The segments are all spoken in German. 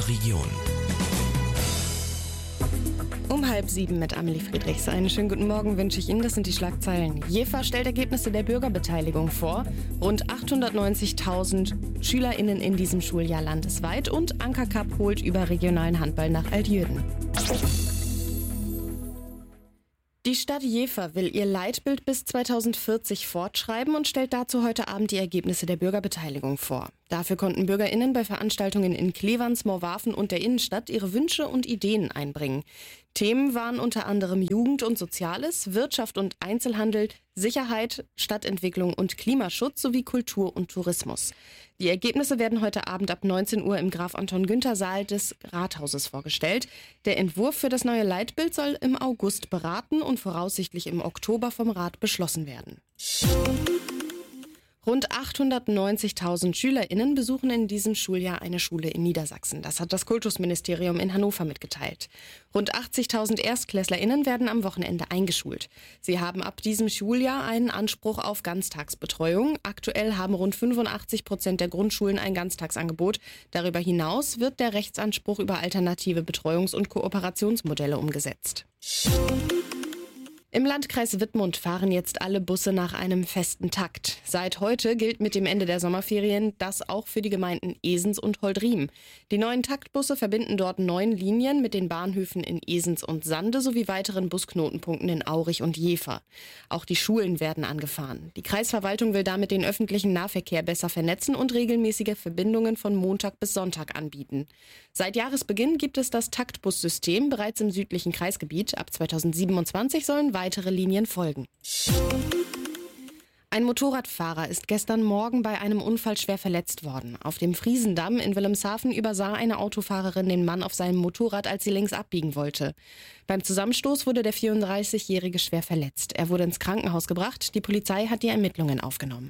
unserer Region. Um 6:30 mit Amelie Friedrichs. Einen schönen guten Morgen wünsche ich Ihnen. Das sind die Schlagzeilen. Jever stellt Ergebnisse der Bürgerbeteiligung vor. Rund 890.000 SchülerInnen in diesem Schuljahr landesweit. Und Anker Cup holt überregionalen Handball nach Altjürden. Die Stadt Jever will ihr Leitbild bis 2040 fortschreiben und stellt dazu heute Abend die Ergebnisse der Bürgerbeteiligung vor. Dafür konnten BürgerInnen bei Veranstaltungen in Clevans, Moorwafen und der Innenstadt ihre Wünsche und Ideen einbringen. Themen waren unter anderem Jugend und Soziales, Wirtschaft und Einzelhandel, Sicherheit, Stadtentwicklung und Klimaschutz sowie Kultur und Tourismus. Die Ergebnisse werden heute Abend ab 19 Uhr im Graf-Anton-Günther-Saal des Rathauses vorgestellt. Der Entwurf für das neue Leitbild soll im August beraten und voraussichtlich im Oktober vom Rat beschlossen werden. Rund 890.000 SchülerInnen besuchen in diesem Schuljahr eine Schule in Niedersachsen. Das hat das Kultusministerium in Hannover mitgeteilt. Rund 80.000 ErstklässlerInnen werden am Wochenende eingeschult. Sie haben ab diesem Schuljahr einen Anspruch auf Ganztagsbetreuung. Aktuell haben rund 85% der Grundschulen ein Ganztagsangebot. Darüber hinaus wird der Rechtsanspruch über alternative Betreuungs- und Kooperationsmodelle umgesetzt. Im Landkreis Wittmund fahren jetzt alle Busse nach einem festen Takt. Seit heute gilt mit dem Ende der Sommerferien das auch für die Gemeinden Esens und Holdriem. Die neuen Taktbusse verbinden dort 9 Linien mit den Bahnhöfen in Esens und Sande sowie weiteren Busknotenpunkten in Aurich und Jever. Auch die Schulen werden angefahren. Die Kreisverwaltung will damit den öffentlichen Nahverkehr besser vernetzen und regelmäßige Verbindungen von Montag bis Sonntag anbieten. Seit Jahresbeginn gibt es das Taktbussystem bereits im südlichen Kreisgebiet. Ab 2027 sollen weitere Linien folgen. Ein Motorradfahrer ist gestern Morgen bei einem Unfall schwer verletzt worden. Auf dem Friesendamm in Wilhelmshaven übersah eine Autofahrerin den Mann auf seinem Motorrad, als sie links abbiegen wollte. Beim Zusammenstoß wurde der 34-Jährige schwer verletzt. Er wurde ins Krankenhaus gebracht. Die Polizei hat die Ermittlungen aufgenommen.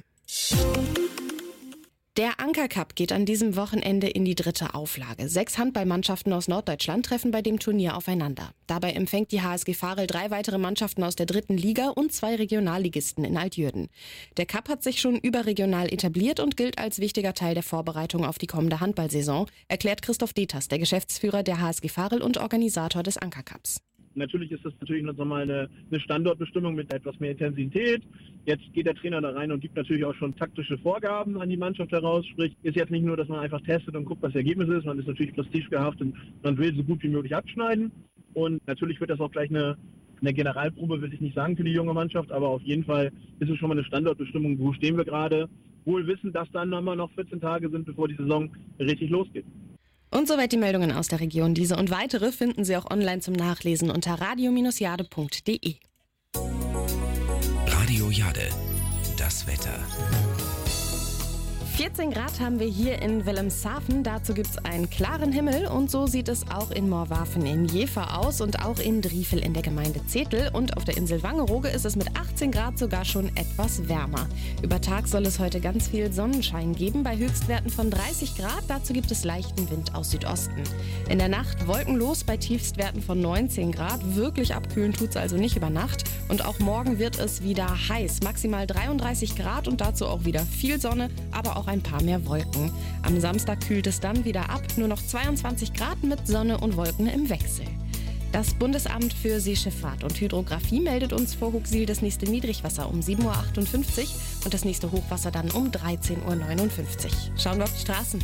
Der Anker Cup geht an diesem Wochenende in die 3. Auflage. 6 Handballmannschaften aus Norddeutschland treffen bei dem Turnier aufeinander. Dabei empfängt die HSG Varel 3 weitere Mannschaften aus der 3. Liga und 2 Regionalligisten in Altjürden. Der Cup hat sich schon überregional etabliert und gilt als wichtiger Teil der Vorbereitung auf die kommende Handballsaison, erklärt Christoph Deters, der Geschäftsführer der HSG Varel und Organisator des Anker Cups. Natürlich ist das natürlich nochmal eine Standortbestimmung mit etwas mehr Intensität. Jetzt geht der Trainer da rein und gibt natürlich auch schon taktische Vorgaben an die Mannschaft heraus. Sprich, ist jetzt nicht nur, dass man einfach testet und guckt, was das Ergebnis ist. Man ist natürlich prestigehaftet und man will so gut wie möglich abschneiden. Und natürlich wird das auch gleich eine Generalprobe, will ich nicht sagen, für die junge Mannschaft. Aber auf jeden Fall ist es schon mal eine Standortbestimmung. Wo stehen wir gerade? Wohl wissen, dass dann immer noch 14 Tage sind, bevor die Saison richtig losgeht. Und soweit die Meldungen aus der Region. Diese und weitere finden Sie auch online zum Nachlesen unter radio-jade.de. Radio Jade, das Wetter. 14 Grad haben wir hier in Wilhelmshaven. Dazu gibt es einen klaren Himmel und so sieht es auch in Moorwafen in Jever aus und auch in Driefel in der Gemeinde Zetel. Und auf der Insel Wangerooge ist es mit 18 Grad sogar schon etwas wärmer. Über Tag soll es heute ganz viel Sonnenschein geben, bei Höchstwerten von 30 Grad. Dazu gibt es leichten Wind aus Südosten. In der Nacht wolkenlos bei Tiefstwerten von 19 Grad. Wirklich abkühlen tut es also nicht über Nacht. Und auch morgen wird es wieder heiß, maximal 33 Grad und dazu auch wieder viel Sonne, aber auch ein paar mehr Wolken. Am Samstag kühlt es dann wieder ab, nur noch 22 Grad mit Sonne und Wolken im Wechsel. Das Bundesamt für Seeschifffahrt und Hydrographie meldet uns vor Huxil das nächste Niedrigwasser um 7.58 Uhr und das nächste Hochwasser dann um 13.59 Uhr. Schauen wir auf die Straßen.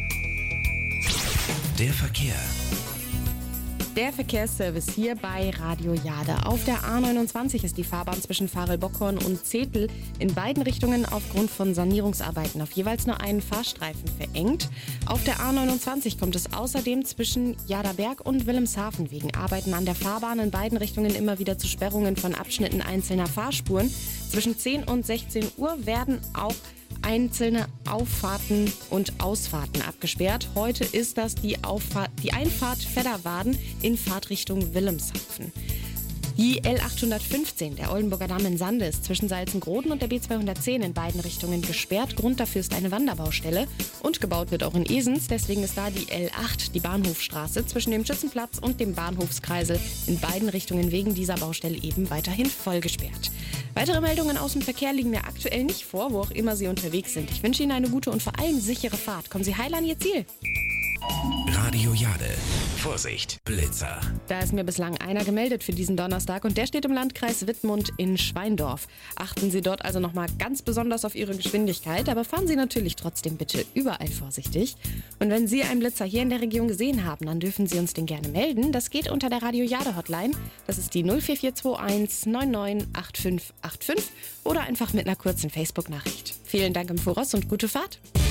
Der Verkehr. Der Verkehrsservice hier bei Radio Jade. Auf der A29 ist die Fahrbahn zwischen Varel-Bockhorn und Zetel in beiden Richtungen aufgrund von Sanierungsarbeiten auf jeweils nur einen Fahrstreifen verengt. Auf der A29 kommt es außerdem zwischen Jaderberg und Wilhelmshaven wegen Arbeiten an der Fahrbahn in beiden Richtungen immer wieder zu Sperrungen von Abschnitten einzelner Fahrspuren. Zwischen 10 und 16 Uhr werden auch einzelne Auffahrten und Ausfahrten abgesperrt. Heute ist das die Einfahrt Fedderwaden in Fahrtrichtung Wilhelmshaven. Die L815, der Oldenburger Damm in Sande, ist zwischen Salzengroden und der B210 in beiden Richtungen gesperrt. Grund dafür ist eine Wanderbaustelle und gebaut wird auch in Esens. Deswegen ist da die L8, die Bahnhofstraße, zwischen dem Schützenplatz und dem Bahnhofskreisel in beiden Richtungen wegen dieser Baustelle eben weiterhin voll gesperrt. Weitere Meldungen aus dem Verkehr liegen mir aktuell nicht vor, wo auch immer Sie unterwegs sind. Ich wünsche Ihnen eine gute und vor allem sichere Fahrt. Kommen Sie heil an Ihr Ziel. Radio Jade. Vorsicht, Blitzer. Da ist mir bislang einer gemeldet für diesen Donnerstag und der steht im Landkreis Wittmund in Schweindorf. Achten Sie dort also nochmal ganz besonders auf Ihre Geschwindigkeit, aber fahren Sie natürlich trotzdem bitte überall vorsichtig. Und wenn Sie einen Blitzer hier in der Region gesehen haben, dann dürfen Sie uns den gerne melden. Das geht unter der Radio Jade Hotline. Das ist die 04421 998585 oder einfach mit einer kurzen Facebook-Nachricht. Vielen Dank im Voraus und gute Fahrt.